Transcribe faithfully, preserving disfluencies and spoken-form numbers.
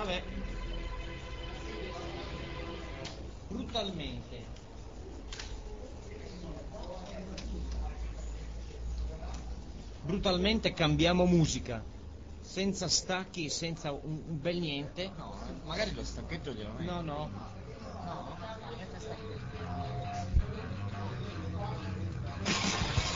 Vabbè. Brutalmente. Brutalmente cambiamo musica. Senza stacchi, senza un, un bel niente. No, magari lo stacchetto glielo metti. No, no. No, niente stacchetto.